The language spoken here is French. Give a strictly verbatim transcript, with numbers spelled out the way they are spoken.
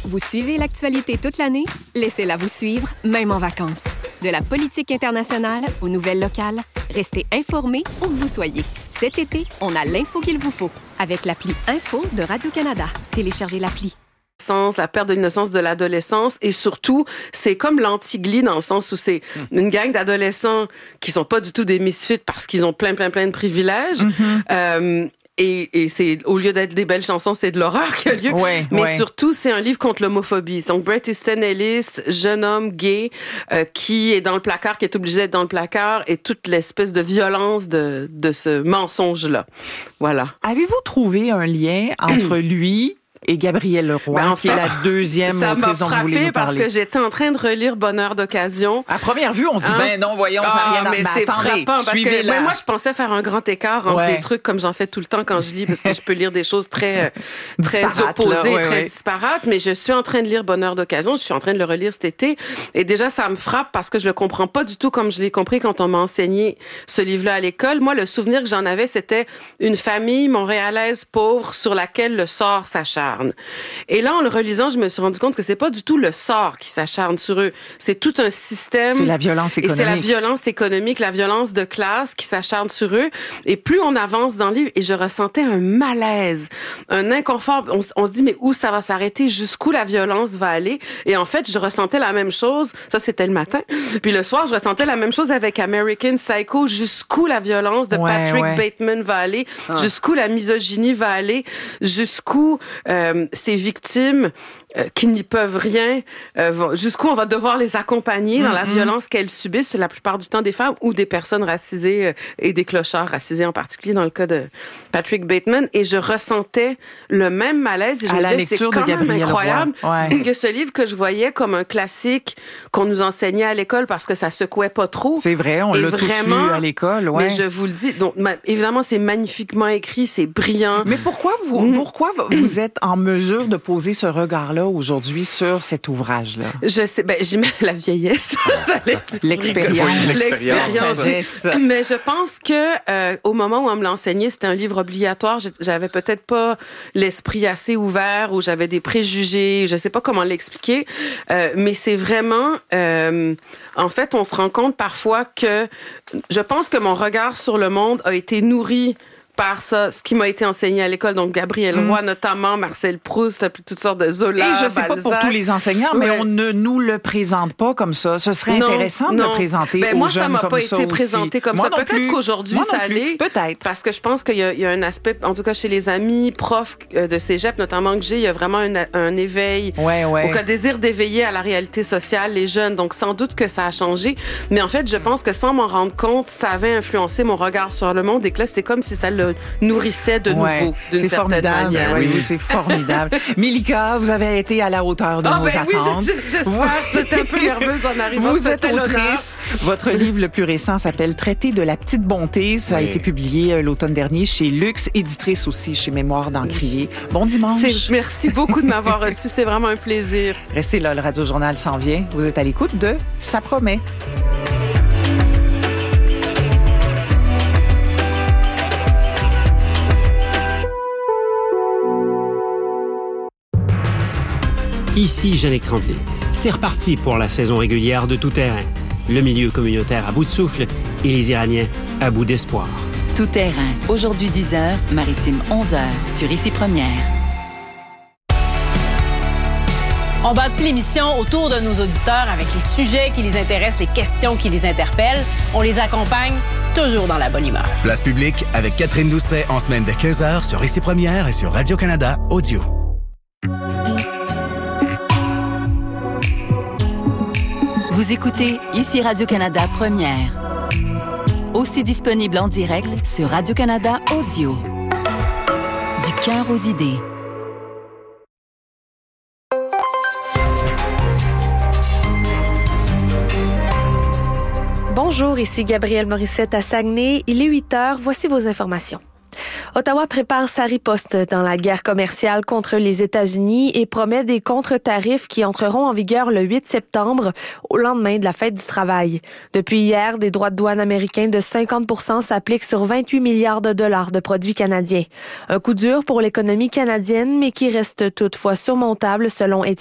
Vous suivez l'actualité toute l'année? Laissez-la vous suivre, même en vacances. De la politique internationale aux nouvelles locales, restez informés où que vous soyez. Cet été, on a l'info qu'il vous faut avec l'appli Info de Radio-Canada. Téléchargez l'appli. La perte de l'innocence de l'adolescence et surtout, c'est comme l'anti-Glee dans le sens où c'est une gang d'adolescents qui sont pas du tout des misfits parce qu'ils ont plein, plein, plein de privilèges. Mm-hmm. Euh, Et, et c'est, au lieu d'être des belles chansons, c'est de l'horreur qui a lieu. Ouais, Mais ouais. surtout, c'est un livre contre l'homophobie. Donc, Bret Easton Ellis, jeune homme gay, euh, qui est dans le placard, qui est obligé d'être dans le placard, et toute l'espèce de violence de, de ce mensonge-là. Voilà. Avez-vous trouvé un lien entre lui et Gabrielle Leroy, ben, qui est la deuxième autrice dont vous voulez nous parler? Ça m'a frappé parce que j'étais en train de relire Bonheur d'occasion. À première vue, on se dit, hein? ben non, voyons, ça n'a rien à voir. Mais c'est frappant parce que ben, moi, je pensais faire un grand écart entre ouais. des trucs comme j'en fais tout le temps quand je lis, parce que je peux lire des choses très, très opposées, là, ouais, très ouais. disparates, mais je suis en train de lire Bonheur d'occasion, je suis en train de le relire cet été, et déjà, ça me frappe parce que je le comprends pas du tout comme je l'ai compris quand on m'a enseigné ce livre-là à l'école. Moi, le souvenir que j'en avais, c'était une famille montréalaise pauvre sur laquelle le sort s'acharne. Et là, en le relisant, je me suis rendu compte que c'est pas du tout le sort qui s'acharne sur eux. C'est tout un système. C'est la violence économique. Et c'est la violence économique, la violence de classe qui s'acharne sur eux. Et plus on avance dans le livre, et je ressentais un malaise, un inconfort. On, on se dit, mais où ça va s'arrêter? Jusqu'où la violence va aller? Et en fait, je ressentais la même chose. Ça, c'était le matin. Puis le soir, je ressentais la même chose avec American Psycho. Jusqu'où la violence de ouais, Patrick ouais. Bateman va aller? Ah. Jusqu'où la misogynie va aller? Jusqu'où... Euh, ces victimes euh, qui n'y peuvent rien, euh, vont, jusqu'où on va devoir les accompagner dans mm-hmm. la violence qu'elles subissent, c'est la plupart du temps des femmes ou des personnes racisées euh, et des clochards racisés en particulier dans le cas de Patrick Bateman. Et je ressentais le même malaise et je à me la disais, c'est quand même incroyable ouais. que ce livre que je voyais comme un classique qu'on nous enseignait à l'école parce que ça secouait pas trop. C'est vrai, on l'a vraiment, tous lu à l'école. Ouais. Mais je vous le dis, donc ma, évidemment, c'est magnifiquement écrit, c'est brillant. Mais pourquoi vous, mm. pourquoi vous êtes en mesure de poser ce regard-là aujourd'hui sur cet ouvrage-là? Je sais, ben, j'y mets la vieillesse. J'allais dire, l'expérience. L'expérience. La sagesse. Mais je pense que, euh, au moment où on me l'a enseigné, c'était un livre obligatoire. J'avais peut-être pas l'esprit assez ouvert ou j'avais des préjugés. Je sais pas comment l'expliquer. Euh, mais c'est vraiment, euh, en fait, on se rend compte parfois que je pense que mon regard sur le monde a été nourri par ça, ce qui m'a été enseigné à l'école, donc Gabrielle mmh. Roy notamment, Marcel Proust, toutes sortes de Zola, et je sais Balzac. Pas pour tous les enseignants, mais ouais. on ne nous le présente pas comme ça. Ce serait non, intéressant non. de le présenter ben, aux moi, jeunes comme ça. Moi, ça m'a pas été présenté comme moi ça. Peut-être plus. qu'aujourd'hui, moi ça l'est. Peut-être. Parce que je pense qu'il y a, il y a un aspect, en tout cas chez les amis profs de cégep, notamment que j'ai, il y a vraiment un, un éveil, ouais, ouais. ou un désir d'éveiller à la réalité sociale, les jeunes. Donc, sans doute que ça a changé. Mais en fait, je pense que sans m'en rendre compte, ça avait influencé mon regard sur le monde et que là, c'est comme si ça le nourrissait de ouais. nouveau, d'une c'est certaine formidable. manière. Oui, oui, c'est formidable. Mélika, vous avez été à la hauteur de oh, nos ben attentes. Oui, j'espère. J'étais un peu nerveuse en arrivant. Vous êtes autrice. Votre livre le plus récent s'appelle Traité de la petite bonté. Ça oui. a été publié l'automne dernier chez Luxe, éditrice aussi chez Mémoire d'Encrier. Bon dimanche. C'est, merci beaucoup de m'avoir reçu. C'est vraiment un plaisir. Restez là, le Radio Journal s'en vient. Vous êtes à l'écoute de Ça promet. Ici Jannick Tremblay. C'est reparti pour la saison régulière de Tout terrain. Le milieu communautaire à bout de souffle et les Iraniens à bout d'espoir. Tout terrain. Aujourd'hui dix heures, Maritime onze heures, sur Ici Première. On bâtit l'émission autour de nos auditeurs avec les sujets qui les intéressent, les questions qui les interpellent. On les accompagne toujours dans la bonne humeur. Place publique avec Catherine Doucet en semaine dès quinze heures sur Ici Première et sur Radio-Canada Audio. Vous écoutez Ici Radio-Canada Première. Aussi disponible en direct sur Radio-Canada Audio. Du cœur aux idées. Bonjour, ici Gabrielle Morissette à Saguenay. Il est huit heures. Voici vos informations. Ottawa prépare sa riposte dans la guerre commerciale contre les États-Unis et promet des contre-tarifs qui entreront en vigueur le huit septembre, au lendemain de la fête du travail. Depuis hier, des droits de douane américains de cinquante pour cent s'appliquent sur vingt-huit milliards de dollars de produits canadiens. Un coup dur pour l'économie canadienne, mais qui reste toutefois surmontable selon Étienne